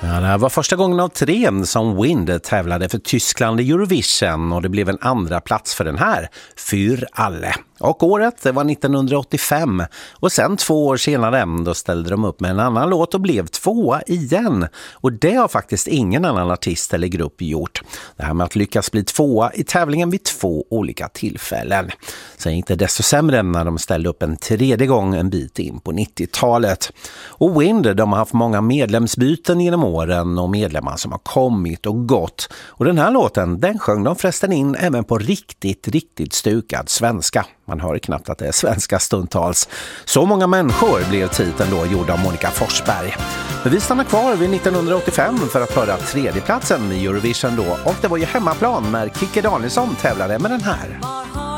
Ja, det här var första gången av 3 som Wind tävlade för Tyskland i Eurovision och det blev en andra plats för den här, Für alle. Och året det var 1985 och sen 2 år senare då ställde de upp med en annan låt och blev 2 igen. Och det har faktiskt ingen annan artist eller grupp gjort. Det här med att lyckas bli 2 i tävlingen vid 2 olika tillfällen. Sen gick det desto sämre när de ställde upp en 3:e gång en bit in på 90-talet. Och Wind de har haft många medlemsbyten genom åren och medlemmar som har kommit och gått. Och den här låten den sjöng de förresten in även på riktigt stukad svenska. Man hör knappt att det är svenska stundtals. Så många människor blev titeln då gjord av Monica Forsberg. Men vi stannar kvar vid 1985 för att höra 3:e platsen i Eurovision då. Och det var ju hemmaplan när Kikki Danielsson tävlade med den här.